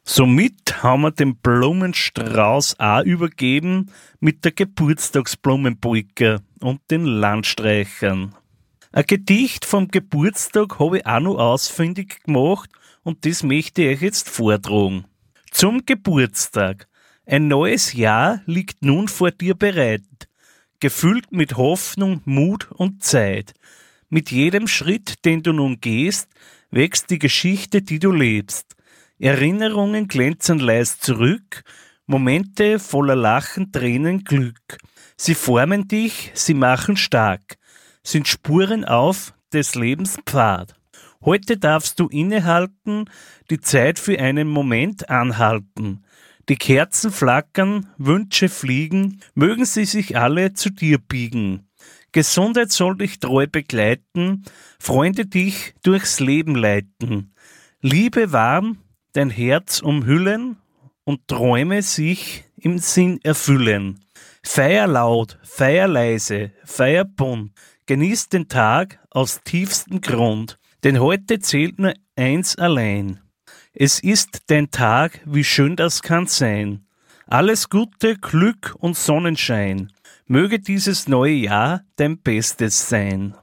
Somit haben wir den Blumenstrauß auch übergeben mit der Geburtstagsblumenpolka und den Landstreichern. Ein Gedicht vom Geburtstag habe ich auch noch ausfindig gemacht und das möchte ich euch jetzt vortragen. Zum Geburtstag. Ein neues Jahr liegt nun vor dir bereit, gefüllt mit Hoffnung, Mut und Zeit. Mit jedem Schritt, den du nun gehst, wächst die Geschichte, die du lebst. Erinnerungen glänzen leis zurück, Momente voller Lachen, Tränen, Glück. Sie formen dich, sie machen stark, sind Spuren auf des Lebens Pfad. Heute darfst du innehalten, die Zeit für einen Moment anhalten. Die Kerzen flackern, Wünsche fliegen, mögen sie sich alle zu dir biegen. Gesundheit soll dich treu begleiten, Freunde dich durchs Leben leiten. Liebe warm dein Herz umhüllen und Träume sich im Sinn erfüllen. Feier laut, feier leise, feier bunt, genieß den Tag aus tiefstem Grund, denn heute zählt nur eins allein. Es ist dein Tag, wie schön das kann sein. Alles Gute, Glück und Sonnenschein. Möge dieses neue Jahr dein Bestes sein.